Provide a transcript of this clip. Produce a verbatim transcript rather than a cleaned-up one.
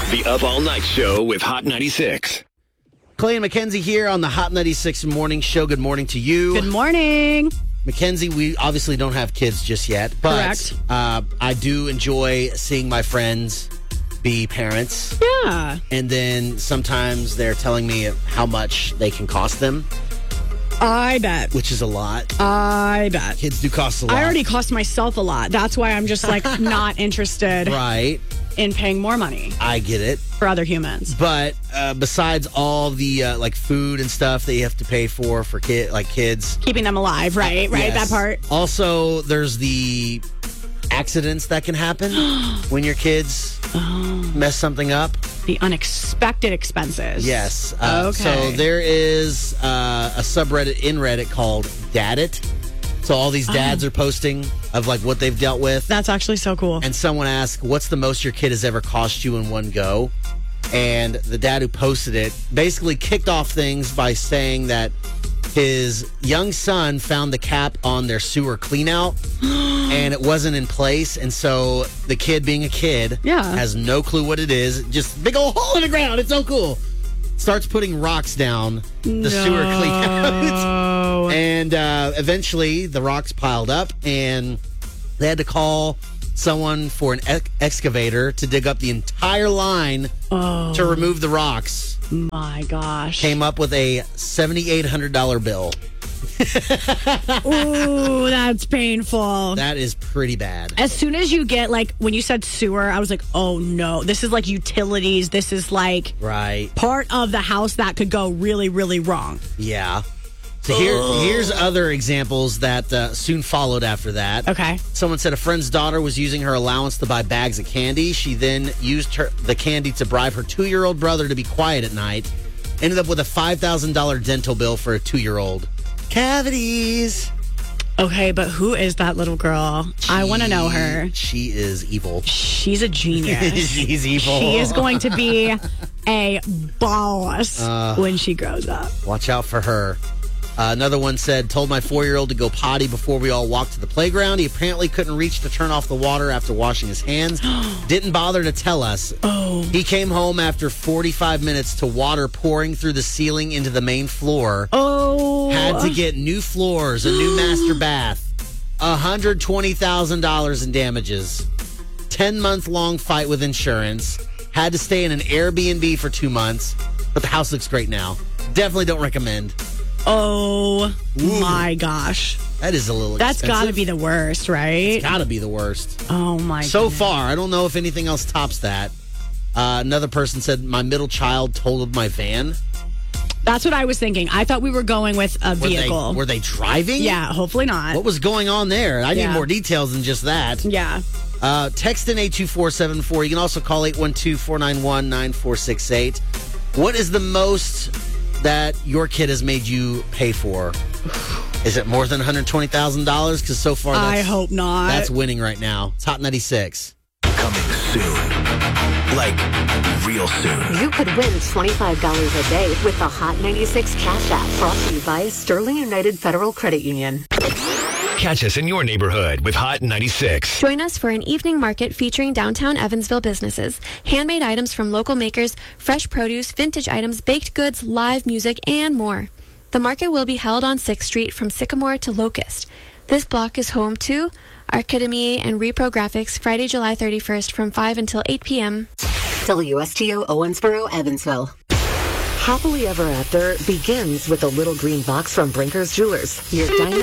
The Up All Night Show with Hot ninety-six. Clay and Mackenzie here on the Hot ninety-six Morning Show. Good morning to you. Good morning. Mackenzie, we obviously don't have kids just yet, but Correct. Uh, I do enjoy seeing my friends be parents. Yeah. And then sometimes they're telling me how much they can cost them, I bet. which is a lot. I bet. Kids do cost a lot. I already cost myself a lot. That's why I'm just like not interested Right. in paying more money I get it. for other humans. But uh, besides all the uh, like food and stuff that you have to pay for for kid like kids, Keeping them alive, right? Right? Yes. That part. Also, there's the accidents that can happen when your kids Oh. mess something up. The unexpected expenses. Yes. Uh, Okay. So there is uh, a subreddit in Reddit called Daddit. So all these dads are posting of like what they've dealt with. That's actually so cool. And someone asked, what's the most your kid has ever cost you in one go? And the dad who posted it basically kicked off things by saying that his young son found the cap on their sewer cleanout and it wasn't in place. And so the kid, being a kid, Yeah. has no clue what it is. Just big old hole in the ground. It's so cool. Starts putting rocks down the sewer cleanout. Oh. And uh, eventually the rocks piled up and they had to call someone for an ex- excavator to dig up the entire line Oh. to remove the rocks. My gosh. Came up with a seven thousand eight hundred dollars bill. Ooh, that's painful. That is pretty bad. As soon as you get like when you said sewer, I was like, oh no, this is like utilities. This is like Right. part of the house that could go really, really wrong. Yeah. So here, here's other examples that uh, soon followed after that. Okay. Someone said a friend's daughter was using her allowance to buy bags of candy. She then used her the candy to bribe her two-year-old brother to be quiet at night. Ended up with a five thousand dollars dental bill for a two-year-old. Cavities. Okay, but who is that little girl? I want to know her. She is evil. She's a genius. She's evil. She is going to be a boss Uh. when she grows up. Watch out for her. Uh, another one said, told my four-year-old to go potty before we all walked to the playground. He apparently couldn't reach to turn off the water after washing his hands. Didn't bother to tell us. Oh. He came home after forty-five minutes to water pouring through the ceiling into the main floor. Oh. Had to get new floors, a new master bath, one hundred twenty thousand dollars in damages, ten-month-long fight with insurance, had to stay in an Airbnb for two months, but the house looks great now. Definitely don't recommend. Oh Ooh. my gosh. That is a little That's expensive. got to be the worst, right? Gotta be the worst. Oh my So goodness. far, I don't know if anything else tops that. Uh, another person said, my middle child totaled my van. That's what I was thinking. I thought we were going with a Were vehicle. they, were they driving? Yeah, hopefully not. What was going on there? I need Yeah. more details than just that. Yeah. Uh, text in eight two four seven four. You can also call eight one two, four nine one, nine four six eight. What is the most that your kid has made you pay for? Is it more than one hundred twenty thousand dollars? Because so far, that's, I hope not. that's winning right now. It's Hot ninety-six. Coming soon. Like, real soon. You could win twenty-five dollars a day with the Hot ninety-six Cash App, brought to you by Sterling United Federal Credit Union. Catch us in your neighborhood with Hot ninety-six. Join us for an evening market featuring downtown Evansville businesses, handmade items from local makers, fresh produce, vintage items, baked goods, live music, and more. The market will be held on sixth street from Sycamore to Locust. This block is home to Archidemy and Repro Graphics Friday, July thirty-first from five until eight p.m. W S T O Owensboro, Evansville. Happily Ever After begins with a little green box from Brinker's Jewelers. Your diamond